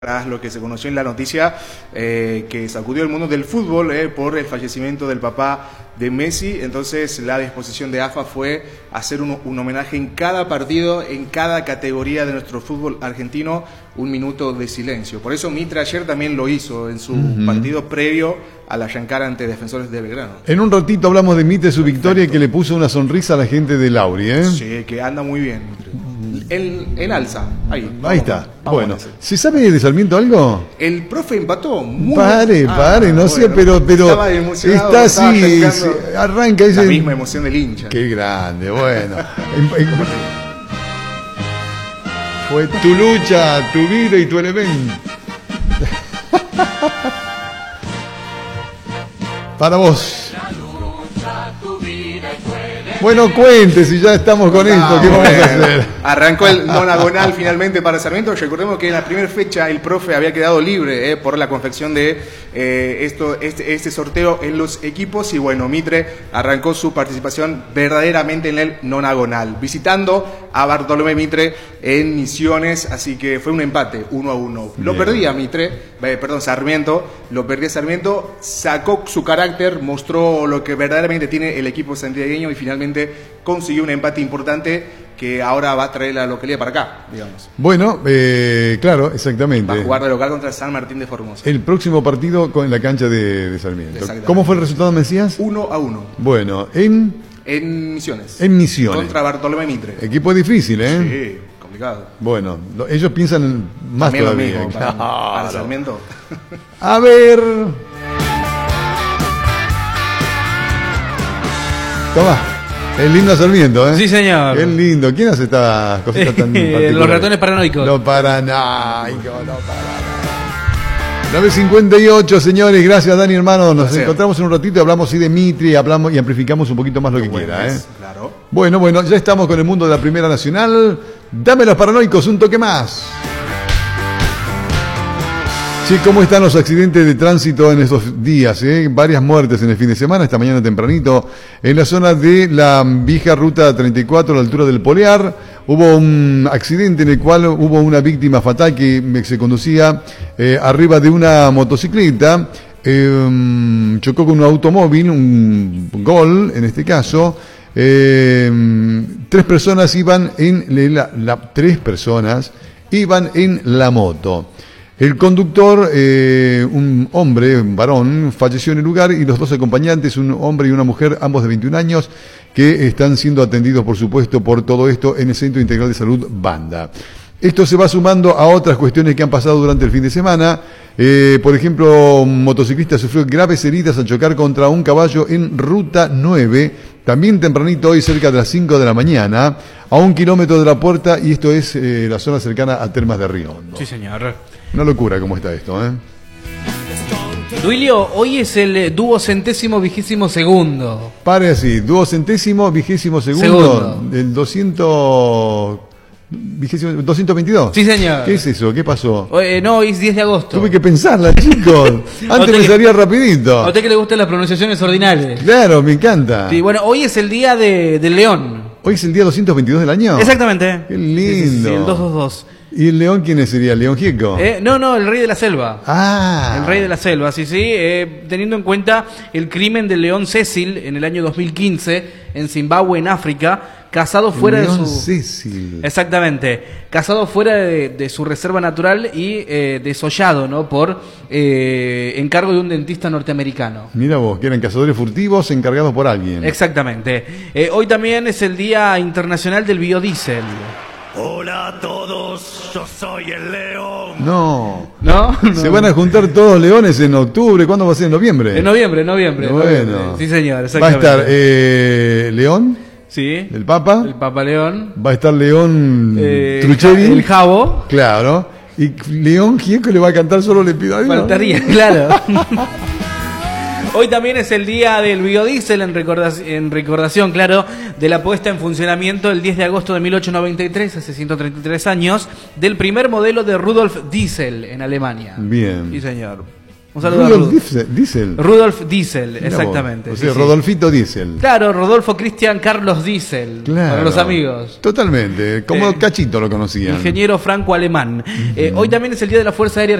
Lo que se conoció en la noticia que sacudió el mundo del fútbol por el fallecimiento del papá de Messi. Entonces la disposición de AFA fue hacer un homenaje en cada partido, en cada categoría de nuestro fútbol argentino, un minuto de silencio. Por eso Mitre ayer también lo hizo en su partido previo a la Giancara ante Defensores de Belgrano. En un ratito hablamos de Mitre, su victoria, que le puso una sonrisa a la gente de Lauri, ¿eh? Sí, que anda muy bien Mitre. El alza, ahí está. Bueno, ¿se sabe de Sarmiento algo? El profe empató muy bien. Pare, no sé, pero está así, arranca ese... La misma emoción del hincha. Qué grande, bueno. Fue tu lucha, tu vida y tu elemento. Para vos. Bueno, cuente si ya estamos con esto, ¿qué vamos a hacer? Arrancó el nonagonal finalmente para Sarmiento. Recordemos que en la primera fecha el profe había quedado libre por la confección de este sorteo en los equipos. Y bueno, Mitre arrancó su participación verdaderamente en el nonagonal, visitando a Bartolomé Mitre en Misiones. Así que fue un empate, 1-1. Lo perdía Sarmiento, Sarmiento, sacó su carácter, mostró lo que verdaderamente tiene el equipo santiagueño y finalmente consiguió un empate importante que ahora va a traer la localidad para acá, digamos. Bueno, claro, exactamente. Va a jugar de local contra San Martín de Formosa. El próximo partido con la cancha de Sarmiento. ¿Cómo fue el resultado, me decías? 1-1. Bueno, en Misiones. En Misiones. Contra Bartolomé Mitre. Equipo difícil, ¿eh? Sí, complicado. Bueno, ellos piensan más también todavía. Lo mismo, para Sarmiento. A ver... Toma. El lindo Sarmiento, ¿eh? Sí, señor. Qué lindo. ¿Quién hace esta cosita tan particular? Los ratones paranoicos. Los paranoicos, no para. 9:58, señores. Gracias, Dani, hermano. Nos encontramos en un ratito y hablamos de Mitre, hablamos y amplificamos un poquito más lo que quiera, ¿eh? Claro. Bueno, ya estamos con el mundo de la Primera Nacional. Dame los paranoicos, un toque más. Sí, ¿cómo están los accidentes de tránsito en estos días? Varias muertes en el fin de semana, esta mañana tempranito, en la zona de la vieja ruta 34, a la altura del Polear. Hubo un accidente en el cual hubo una víctima fatal que se conducía arriba de una motocicleta. Chocó con un automóvil, un Gol en este caso. Tres personas iban en la moto. El conductor, un hombre, un varón, falleció en el lugar y los dos acompañantes, un hombre y una mujer, ambos de 21 años, que están siendo atendidos, por supuesto, por todo esto en el Centro Integral de Salud Banda. Esto se va sumando a otras cuestiones que han pasado durante el fin de semana. Por ejemplo, un motociclista sufrió graves heridas al chocar contra un caballo en Ruta 9, también tempranito hoy cerca de las 5 de la mañana, a 1 kilómetro de la puerta, y esto es la zona cercana a Termas de Riondo. Sí, señor. Una locura cómo está esto, ¿eh? Duilio, hoy es el 222º. Pare así, 222º, el 222. Sí, señor. ¿Qué es eso? ¿Qué pasó? No, hoy es 10 de agosto. Tuve que pensarla, chicos. Antes me salía rapidito. ¿A usted que le gustan las pronunciaciones ordinales? Claro, me encanta. Sí, bueno, hoy es el día del león. ¿Hoy es el día 222 del año? Exactamente. Qué lindo. Sí, el 222. ¿Y el león quién sería? ¿León Gieco? No, el rey de la selva. Ah. El rey de la selva, sí. Teniendo en cuenta el crimen del león Cecil en el año 2015 en Zimbabue, en África, cazado fuera león de su... Cecil. Exactamente. Cazado fuera de su reserva natural y desollado, ¿no? Por encargo de un dentista norteamericano. Mira vos, que eran cazadores furtivos encargados por alguien. Exactamente. Hoy también es el Día Internacional del Biodiesel. Hola a todos, yo soy el león. No. Se van a juntar todos leones en octubre. ¿Cuándo va a ser? ¿En noviembre? En noviembre. Bueno. Sí, señor, exactamente. Va a estar León. Sí. El Papa. El Papa León. Va a estar León Trucheri. El Jabo. Claro. Y León Gieco le va a cantar Solo le pido a Dios. Faltaría, claro. Hoy también es el día del biodiesel en recordación, claro, de la puesta en funcionamiento el 10 de agosto de 1893, hace 133 años, del primer modelo de Rudolf Diesel en Alemania. Bien. Sí, señor. Un saludo Rudolf Diesel. Rudolf Diesel, exactamente. O sea, sí, Rodolfito Diesel. Claro, Rodolfo Cristian Carlos Diesel. Claro, para los amigos. Totalmente, como Cachito lo conocían. Ingeniero franco-alemán. Hoy también es el Día de la Fuerza Aérea